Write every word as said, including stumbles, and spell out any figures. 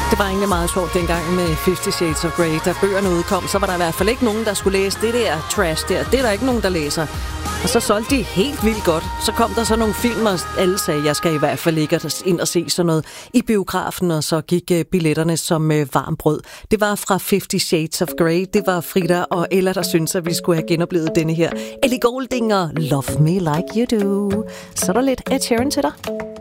Det var egentlig meget sjovt dengang med Fifty Shades of Grey. Da bøgerne udkom, så var der i hvert fald ikke nogen, der skulle læse det der trash der. Det er der ikke nogen, der læser. Og så solgte de helt vildt godt. Så kom der så nogle film, og alle sagde, jeg skal i hvert fald ikke ind og se sådan noget i biografen, og så gik billetterne som varm brød. Det var fra Fifty Shades of Grey. Det var Frida og Ella, der syntes, at vi skulle have genoplevet denne her Ellie Goulding og Love Me Like You Do. Så er der lidt Ed Sheeran til dig.